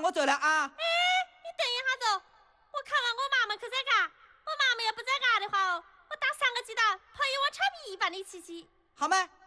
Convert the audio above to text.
我走了啊。 哎，你等一下子，我看完我妈妈去在家，我妈妈要不在家的话哦，我打3个鸡蛋，泡一碗炒米饭的吃去。 好吗？